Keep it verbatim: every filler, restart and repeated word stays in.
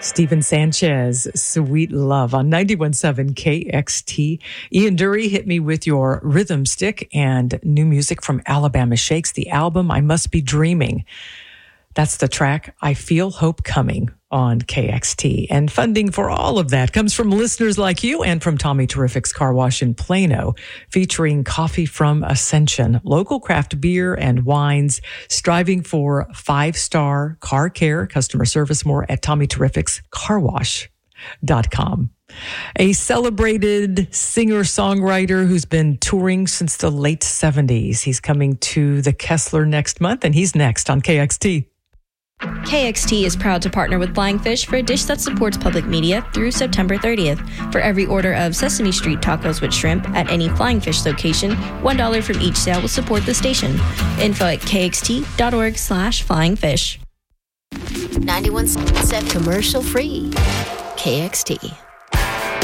Stephen Sanchez, Sweet Love on ninety-one point seven K X T. Ian Dury hit me with your rhythm stick and new music from Alabama Shakes, the album I Must Be Dreaming. That's the track I Feel Hope Coming on K X T. And funding for all of that comes from listeners like you and from Tommy Terrific's Car Wash in Plano, featuring coffee from Ascension, local craft beer and wines, striving for five-star car care, customer service. More at Tommy Terrific's car wash dot com. A celebrated singer-songwriter who's been touring since the late seventies. He's coming to the Kessler next month, and he's next on K X T. K X T is proud to partner with Flying Fish for a dish that supports public media through September thirtieth. For every order of Sesame Street tacos with shrimp at any Flying Fish location, one dollar from each sale will support the station. Info at kxt.org slash flying fish. ninety-one point seven commercial free. K X T.